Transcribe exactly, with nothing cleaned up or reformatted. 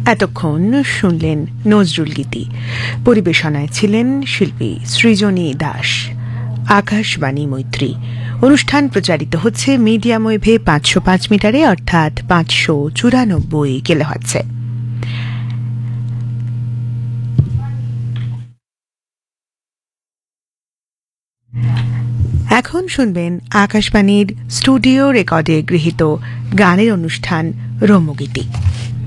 এতক্ষণ শুনলেন নজরুল গীতি। পরিবেশনায় ছিলেন শিল্পী সৃজনী দাস। আকাশবাণী মৈত্রী অনুষ্ঠান প্রচারিত হচ্ছে মিডিয়াম ওয়েভে পাঁচশো পাঁচ মিটারে অর্থাৎ পাঁচশো চুরানব্বই কিলোহার্টজে। এখন শুনবেন আকাশবাণীর স্টুডিও রেকর্ডে গৃহীত গানের অনুষ্ঠান রম্যগীতি।